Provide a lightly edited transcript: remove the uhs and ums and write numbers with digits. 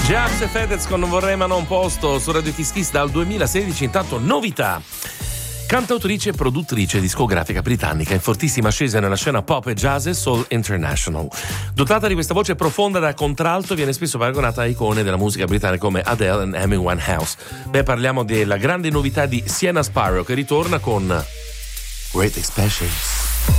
Jax e Fedez con Non vorrei ma non posto su Radio Kiss Kiss dal 2016. Intanto novità. Cantautrice e produttrice discografica britannica in fortissima ascesa nella scena pop e jazz e soul international. Dotata di questa voce profonda da contralto, viene spesso paragonata a icone della musica britannica come Adele e Amy Winehouse. Parliamo della grande novità di Sienna Sparrow, che ritorna con Great Expressions.